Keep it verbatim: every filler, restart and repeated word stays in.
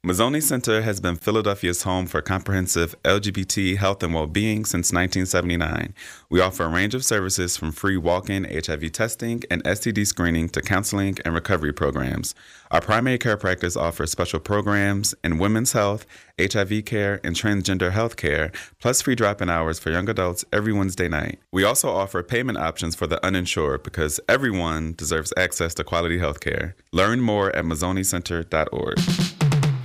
Mazzoni Center has been Philadelphia's home for comprehensive L G B T health and well-being since nineteen seventy-nine. We offer a range of services from free walk-in H I V testing and S T D screening to counseling and recovery programs. Our primary care practice offers special programs in women's health, H I V care, and transgender health care, plus free drop-in hours for young adults every Wednesday night. We also offer payment options for the uninsured because everyone deserves access to quality health care. Learn more at mazzoni center dot org.